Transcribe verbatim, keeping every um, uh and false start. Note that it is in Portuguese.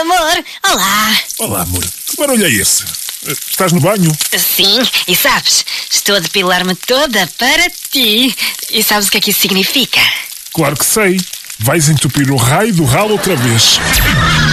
amor. Olá. Olá, amor. Que barulho é esse? Estás no banho? Sim, e sabes, estou a depilar-me toda para ti. E sabes o que é que isso significa? Claro que sei. Vais entupir o raio do ralo outra vez.